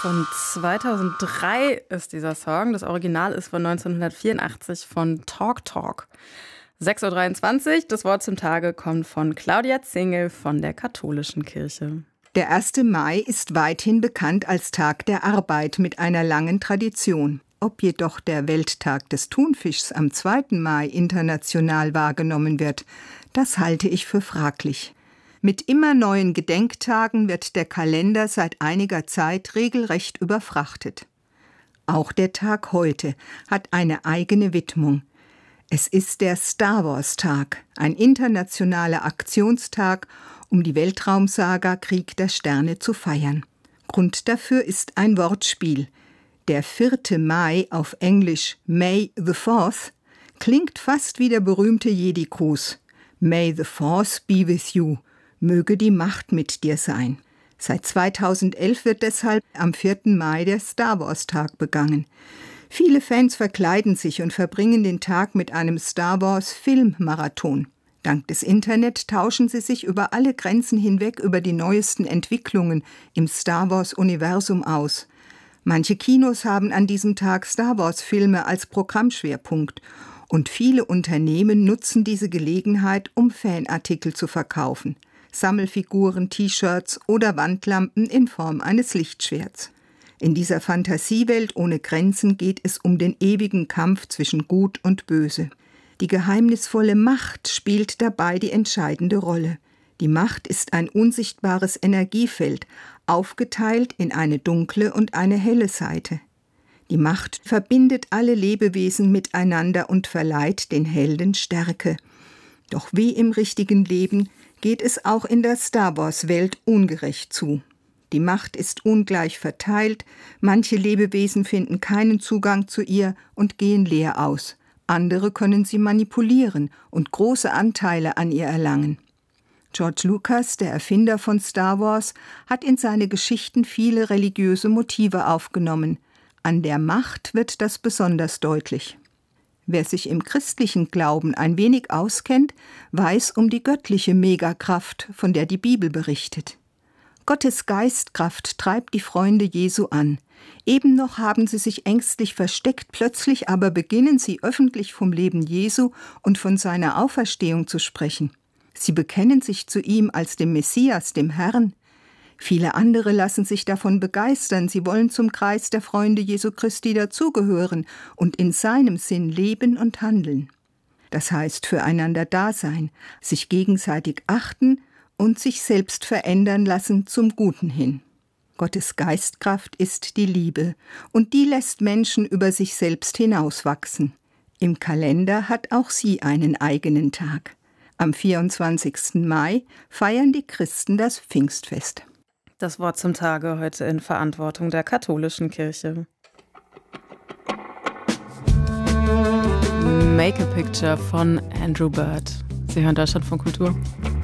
Von 2003 ist dieser Song. Das Original ist von 1984 von Talk Talk. 6.23 Uhr, das Wort zum Tage kommt von Claudia Zingel von der Katholischen Kirche. Der 1. Mai ist weithin bekannt als Tag der Arbeit mit einer langen Tradition. Ob jedoch der Welttag des Thunfischs am 2. Mai international wahrgenommen wird, das halte ich für fraglich. Mit immer neuen Gedenktagen wird der Kalender seit einiger Zeit regelrecht überfrachtet. Auch der Tag heute hat eine eigene Widmung. Es ist der Star-Wars-Tag, ein internationaler Aktionstag, um die Weltraumsaga Krieg der Sterne zu feiern. Grund dafür ist ein Wortspiel. Der 4. Mai, auf Englisch May the 4th, klingt fast wie der berühmte Jedi-Gruß. May the Force be with you. Möge die Macht mit dir sein. Seit 2011 wird deshalb am 4. Mai der Star-Wars-Tag begangen. Viele Fans verkleiden sich und verbringen den Tag mit einem Star-Wars-Film-Marathon. Dank des Internet tauschen sie sich über alle Grenzen hinweg über die neuesten Entwicklungen im Star-Wars-Universum aus. Manche Kinos haben an diesem Tag Star-Wars-Filme als Programmschwerpunkt und viele Unternehmen nutzen diese Gelegenheit, um Fanartikel zu verkaufen. Sammelfiguren, T-Shirts oder Wandlampen in Form eines Lichtschwerts. In dieser Fantasiewelt ohne Grenzen geht es um den ewigen Kampf zwischen Gut und Böse. Die geheimnisvolle Macht spielt dabei die entscheidende Rolle. Die Macht ist ein unsichtbares Energiefeld, aufgeteilt in eine dunkle und eine helle Seite. Die Macht verbindet alle Lebewesen miteinander und verleiht den Helden Stärke. Doch wie im richtigen Leben geht es auch in der Star-Wars-Welt ungerecht zu. Die Macht ist ungleich verteilt, manche Lebewesen finden keinen Zugang zu ihr und gehen leer aus. Andere können sie manipulieren und große Anteile an ihr erlangen. George Lucas, der Erfinder von Star Wars, hat in seine Geschichten viele religiöse Motive aufgenommen. An der Macht wird das besonders deutlich. Wer sich im christlichen Glauben ein wenig auskennt, weiß um die göttliche Megakraft, von der die Bibel berichtet. Gottes Geistkraft treibt die Freunde Jesu an. Eben noch haben sie sich ängstlich versteckt, plötzlich aber beginnen sie öffentlich vom Leben Jesu und von seiner Auferstehung zu sprechen. Sie bekennen sich zu ihm als dem Messias, dem Herrn. Viele andere lassen sich davon begeistern, sie wollen zum Kreis der Freunde Jesu Christi dazugehören und in seinem Sinn leben und handeln. Das heißt füreinander da sein, sich gegenseitig achten und sich selbst verändern lassen zum Guten hin. Gottes Geistkraft ist die Liebe und die lässt Menschen über sich selbst hinauswachsen. Im Kalender hat auch sie einen eigenen Tag. Am 24. Mai feiern die Christen das Pfingstfest. Das Wort zum Tage heute in Verantwortung der Katholischen Kirche. Make a Picture von Andrew Bird. Sie hören Deutschlandfunk Kultur.